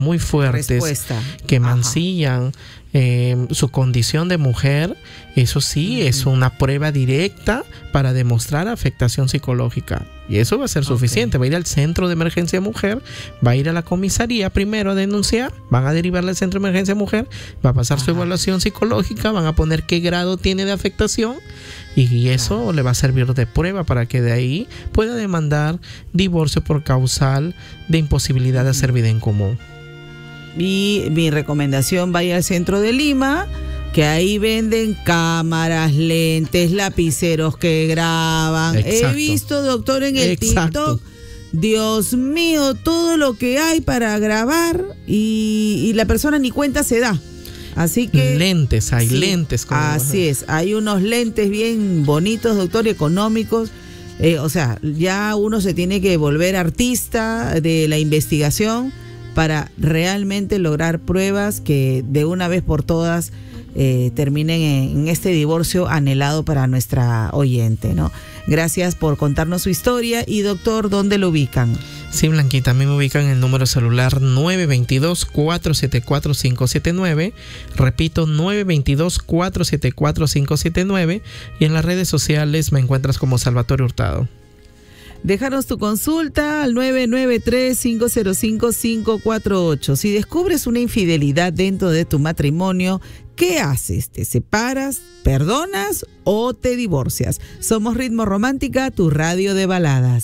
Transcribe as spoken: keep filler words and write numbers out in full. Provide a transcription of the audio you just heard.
muy fuertes respuesta. que mancillan eh, su condición de mujer, eso sí uh-huh. es una prueba directa para demostrar afectación psicológica. Y eso va a ser suficiente. Okay. Va a ir al centro de emergencia mujer, va a ir a la comisaría primero a denunciar, van a derivarle al centro de emergencia mujer, va a pasar Ajá. su evaluación psicológica, van a poner qué grado tiene de afectación y eso Ajá. le va a servir de prueba para que de ahí pueda demandar divorcio por causal de imposibilidad de hacer vida en común. Y mi recomendación, vaya al centro de Lima, que ahí venden cámaras, lentes, lapiceros que graban. Exacto. He visto, doctor, en el Exacto. TikTok, Dios mío, todo lo que hay para grabar y, y la persona ni cuenta se da. Así que lentes, hay sí, lentes. Como así es, hay unos lentes bien bonitos, doctor, económicos. Eh, o sea, ya uno se tiene que volver artista de la investigación para realmente lograr pruebas que de una vez por todas Eh, terminen en, en este divorcio anhelado para nuestra oyente, ¿no? Gracias por contarnos su historia. Y doctor, ¿dónde lo ubican? Sí, Blanquita, a mí me ubican en el número celular nueve dos dos, cuatro siete cuatro, cinco siete nueve, repito, nueve dos dos, cuatro siete cuatro, cinco siete nueve, y en las redes sociales me encuentras como Salvatore Hurtado. Déjanos tu consulta al nueve nueve tres, cinco cero cinco, cinco cuatro ocho. Si descubres una infidelidad dentro de tu matrimonio, ¿qué haces? ¿Te separas, perdonas o te divorcias? Somos Ritmo Romántica, tu radio de baladas.